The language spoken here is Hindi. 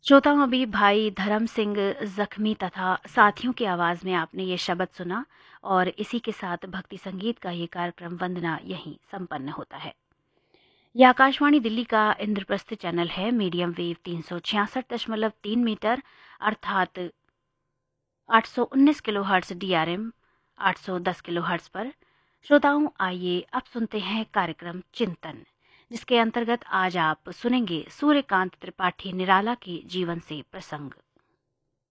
श्रोताओं, अभी भाई धर्म सिंह जख्मी तथा साथियों की आवाज़ में आपने ये शब्द सुना और इसी के साथ भक्ति संगीत का ये कार्यक्रम वंदना यहीं संपन्न होता है। यह आकाशवाणी दिल्ली का इंद्रप्रस्थ चैनल है। मीडियम वेव 366.3 मीटर अर्थात 819 kilo hertz DRM 810 kilo hertz पर। श्रोताओं, आइए अब सुनते हैं कार्यक्रम चिंतन, जिसके अंतर्गत आज आप सुनेंगे सूर्यकांत त्रिपाठी निराला के जीवन से प्रसंग।